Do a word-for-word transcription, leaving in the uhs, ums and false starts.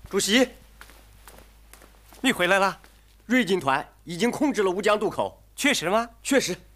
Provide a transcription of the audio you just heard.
主席， 你回来了？ 瑞金团已经控制了乌江渡口。 确实吗？ 确实。